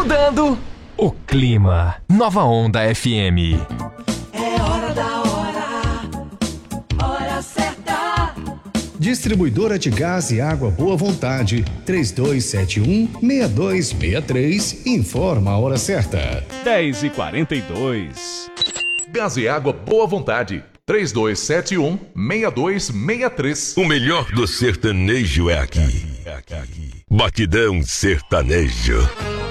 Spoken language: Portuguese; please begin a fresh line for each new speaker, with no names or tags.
mudando o clima. Nova Onda FM.
É hora da hora, hora certa.
Distribuidora de gás e água Boa Vontade, 3271-6263, informa a hora certa.
10h42.
Gás e água Boa Vontade, 3271-6263.
O melhor do sertanejo é aqui. Batidão Sertanejo.